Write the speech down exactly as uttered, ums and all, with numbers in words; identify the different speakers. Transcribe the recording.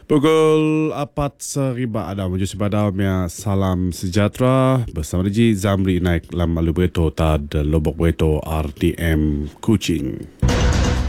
Speaker 1: Pukul empat seriba ada menuju sepada ya salam sejahtera bersama Ji Zamri naik lam malu beto tad lobok beto R T M Kuching.